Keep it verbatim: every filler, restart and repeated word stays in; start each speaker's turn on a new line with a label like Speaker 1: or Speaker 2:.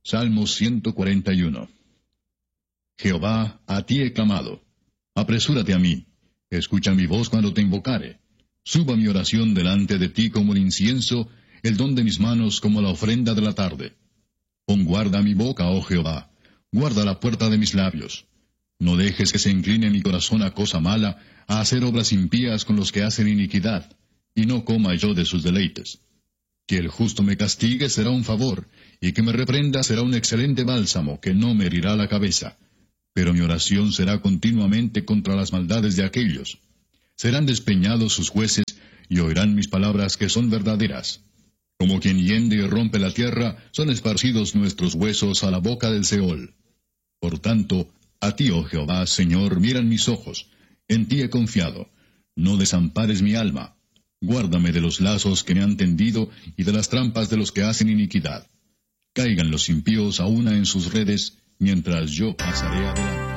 Speaker 1: Salmo ciento cuarenta y uno. Jehová, a ti he clamado. Apresúrate a mí. Escucha mi voz cuando te invocare. Suba mi oración delante de ti como el incienso, el don de mis manos como la ofrenda de la tarde. Pon guarda a mi boca, oh Jehová. Guarda la puerta de mis labios. No dejes que se incline mi corazón a cosa mala, a hacer obras impías con los que hacen iniquidad, y no coma yo de sus deleites. Que el justo me castigue será un favor, y que me reprenda será un excelente bálsamo, que no me herirá la cabeza. Pero mi oración será continuamente contra las maldades de aquellos. Serán despeñados sus jueces, y oirán mis palabras que son verdaderas. Como quien hiende y rompe la tierra, son esparcidos nuestros huesos a la boca del Seol. Por tanto, a ti, oh Jehová, Señor, miran mis ojos. En ti he confiado. No desampares mi alma. Guárdame de los lazos que me han tendido y de las trampas de los que hacen iniquidad. Caigan los impíos a una en sus redes, mientras yo pasaré adelante.